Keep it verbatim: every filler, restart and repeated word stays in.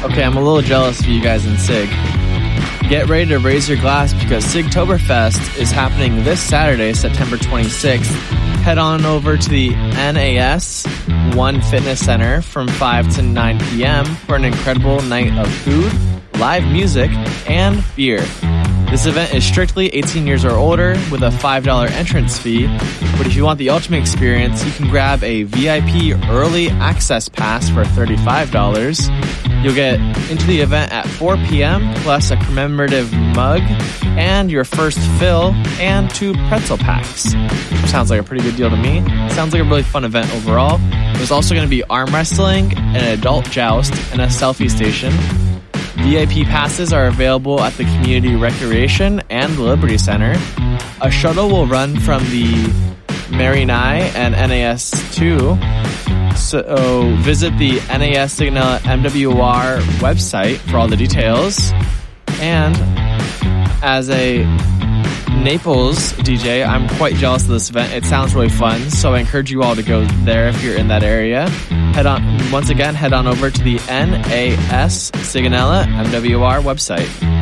Okay, I'm a little jealous of you guys in SIG. Get ready to raise your glass because SIGtoberfest is happening this Saturday, September twenty-sixth. Head on over to the N A S One Fitness Center from five to nine p.m. for an incredible night of food, live music, and beer. This event is strictly eighteen years or older with a five dollars entrance fee, but if you want the ultimate experience, you can grab a V I P early access pass for thirty-five dollars. You'll get into the event at four p.m. plus a commemorative mug and your first fill and two pretzel packs. Sounds like a pretty good deal to me. Sounds like a really fun event overall. There's also going to be arm wrestling, an adult joust, and a selfie station. V I P passes are available at the Community Recreation and the Liberty Center. A shuttle will run from the Marinai and N A S two. So visit the N A S Signal M W R website for all the details. And as a Naples D J, I'm quite jealous of this event. It sounds really fun, so I encourage you all to go there if you're in that area. Head on once again, head on over to the N A S Sigonella M W R website.